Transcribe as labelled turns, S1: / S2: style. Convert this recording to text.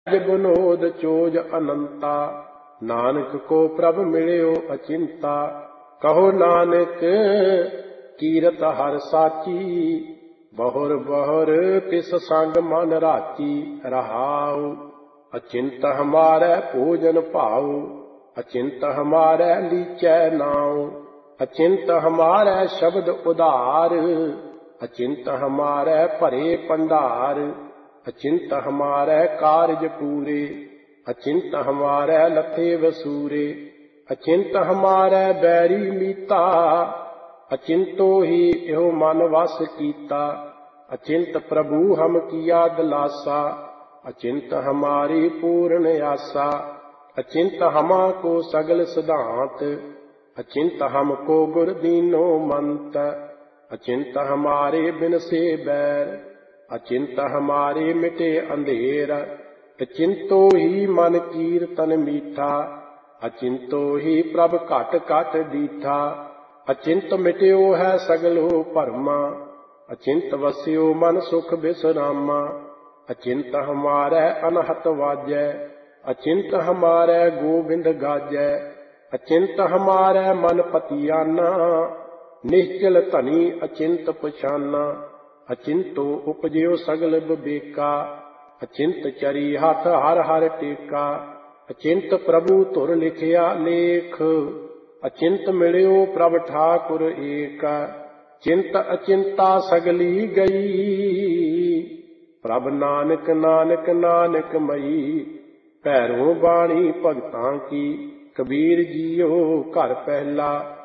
S1: Vinod chose अनंता, नानक को प्रभ मिलियो अचिंता। कहो नानक कीरत हर साची, बहुर बहुर तिस संग मन राची। रहाउ अचिंत हमारे भोजन भाऊ, अचिंत हमारे लीचै नाऊ। अचिंत हमारे शब्द उधार, अचिंत हमारे भरे भंडार। अचिंत हमारे कारज पूरे, अचिंत हमारे लथे वसूरे। अचिंत हमारे बैरी मीता, अचिंतो ही यो मन वस कीता। अचिंत प्रभु हम किया दिलासा, अचिंत हमारी पूर्ण आसा। अचिंत हमा को सगल सिद्धांत, अचिंत हमको गुर दीनो मंत। अचिंत हमारे बिन से बैर, अचिंत हमारे मिटे अंधेर। अचिंतो ही मन कीर्तन मीठा, अचिंतो ही प्रभ घट घट दीठा। अचिंत मिट्यो है सगलो भरमा, अचिंत वस्यो मन सुख विश्रामा। अचिंत हमारे अनहत वाजै, अचिंत हमारे गोविंद गाजै। अचिंत हमारे मन पतियाना, निश्चल धनी अचिंत पछाना। अचिंतो उपजयो सगल विवेका, अचिंत चरी हाथ हर हर टेका। अचिंत प्रभु धुर लिखिया लेख, अचिंत मिलियो प्रभ ठाकुर एक। चिंत अचिंता सगली गई, प्रभ नानक नानक नानक मई। भैरों बाणी भगतां की, कबीर जियो घर पहला।